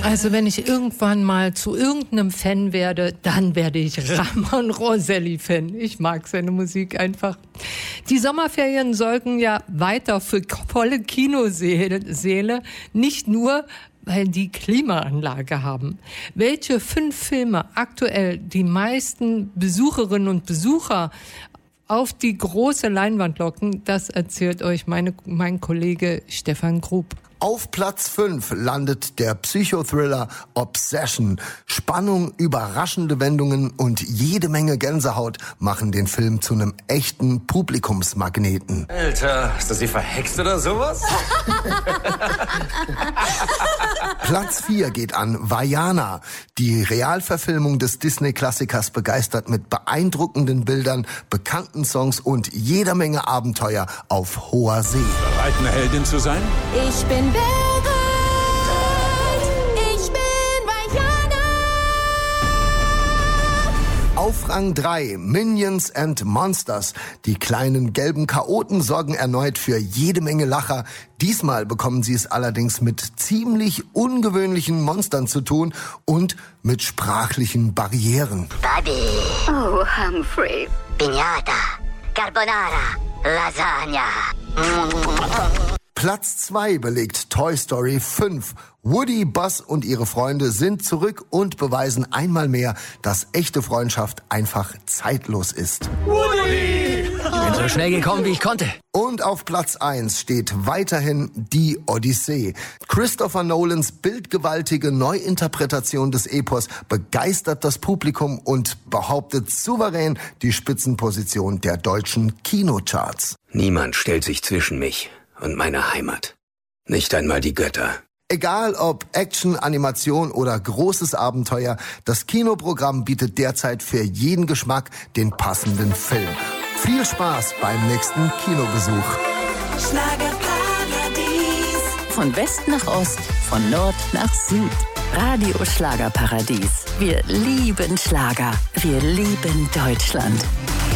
Also wenn ich irgendwann mal zu irgendeinem Fan werde, dann werde ich Ramon Roselli-Fan. Ich mag seine Musik einfach. Die Sommerferien sorgen ja weiter für volle Kinosäle, nicht nur, weil die Klimaanlage haben. Welche 5 Filme aktuell die meisten Besucherinnen und Besucher auf die große Leinwand locken, das erzählt euch mein Kollege Stefan Grub. Auf Platz 5 landet der Psychothriller Obsession. Spannung, überraschende Wendungen und jede Menge Gänsehaut machen den Film zu einem echten Publikumsmagneten. Alter, ist das hier verhext oder sowas? Platz 4 geht an Vaiana. Die Realverfilmung des Disney-Klassikers begeistert mit beeindruckenden Bildern, bekannten Songs und jeder Menge Abenteuer auf hoher See. Bereit, eine Heldin zu sein? Ich bin bereit, ich bin Vaiana. Auf Rang 3, Minions and Monsters. Die kleinen gelben Chaoten sorgen erneut für jede Menge Lacher. Diesmal bekommen sie es allerdings mit ziemlich ungewöhnlichen Monstern zu tun und mit sprachlichen Barrieren. Bobby. Oh, Humphrey. Piñata. Carbonara. Lasagna. Platz 2 belegt Toy Story 5. Woody, Buzz und ihre Freunde sind zurück und beweisen einmal mehr, dass echte Freundschaft einfach zeitlos ist. Woody! Ich bin so schnell gekommen, wie ich konnte. Und auf Platz 1 steht weiterhin Die Odyssee. Christopher Nolans bildgewaltige Neuinterpretation des Epos begeistert das Publikum und behauptet souverän die Spitzenposition der deutschen Kinocharts. Niemand stellt sich zwischen mich und meine Heimat. Nicht einmal die Götter. Egal ob Action, Animation oder großes Abenteuer, das Kinoprogramm bietet derzeit für jeden Geschmack den passenden Film. Viel Spaß beim nächsten Kinobesuch. Schlagerparadies. Von West nach Ost, von Nord nach Süd. Radio Schlagerparadies. Wir lieben Schlager. Wir lieben Deutschland.